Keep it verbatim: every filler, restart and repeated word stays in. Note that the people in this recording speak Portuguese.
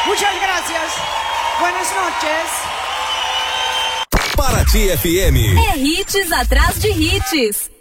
Muchas gracias. Buenas noches. Paraty F M. É hits atrás de hits.